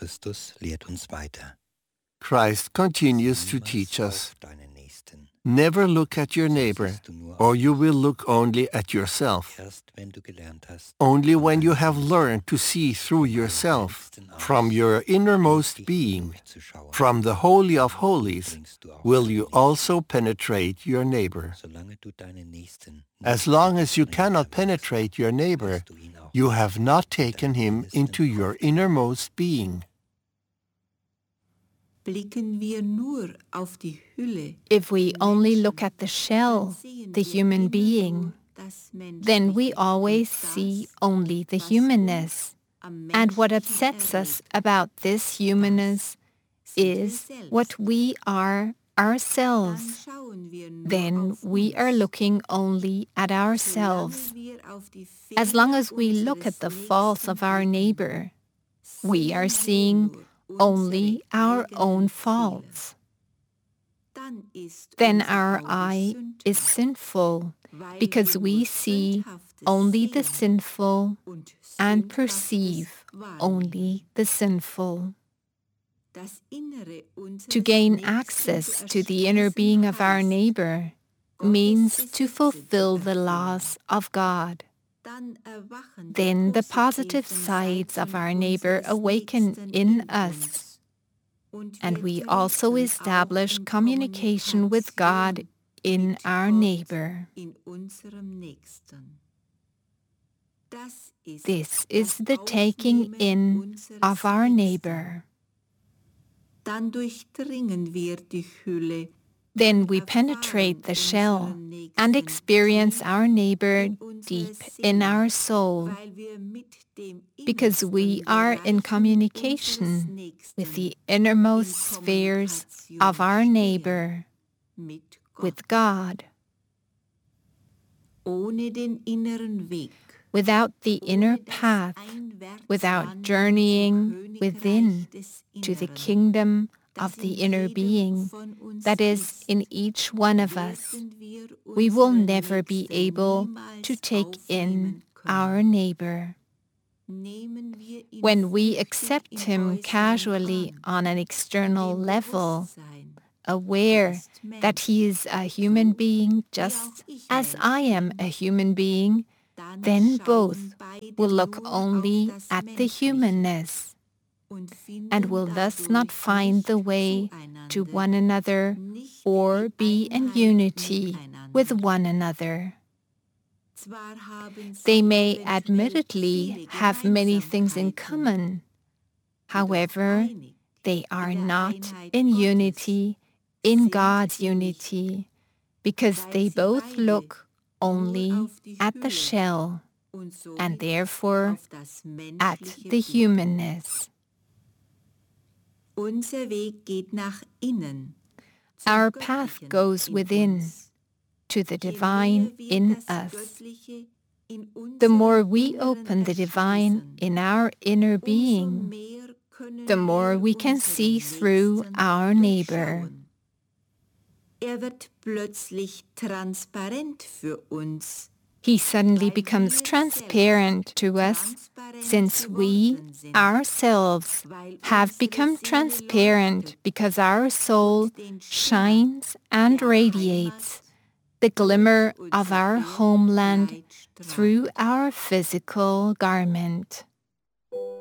Christus lehrt uns weiter. Christ continues to teach us. Auf deinen Nächsten. Never look at your neighbor, or you will look only at yourself. Erst wenn du gelernt hast, Only when you have learned to see through yourself, from your innermost being, from the Holy of Holies, will you also penetrate your neighbor. solange du deinen Nächsten As long as you cannot penetrate your neighbor, you have not taken him into your innermost being. Blicken wir nur auf die Hülle, If we only look at the shell, the human being, then we always see only the humanness. And what upsets us about this humanness is what we are ourselves. Then we are looking only at ourselves. As long as we look at the faults of our neighbor, we are seeing only our own faults. Then our eye is sinful, because we see only the sinful and perceive only the sinful. To gain access to the inner being of our neighbor means to fulfill the laws of God. Then the positive sides of our neighbor awaken in us, and we also establish communication with God in our neighbor. This is the taking in of our neighbor. Dann durchdringen wir die Hülle. Then we penetrate the shell and experience our neighbor deep in our soul, because we are in communication with the innermost spheres of our neighbor, with God. Ohne den inneren Weg, Without the inner path, without journeying within to the kingdom of the inner being that is in each one of us, we will never be able to take in our neighbor. When we accept him casually on an external level, aware that he is a human being just as I am a human being, then both will look only at the humanness and will thus not find the way to one another or be in unity with one another. They may admittedly have many things in common. However, they are not in unity, in God's unity, because they both look only at the shell and therefore at the humanness. Unser Weg geht nach innen. Our path goes within, to the divine in us. The more we open the divine in our inner being, the more we can see through our neighbor. Wird plötzlich transparent für uns. He suddenly becomes transparent to us, since we, ourselves, have become transparent because our soul shines and radiates the glimmer of our homeland through our physical garment.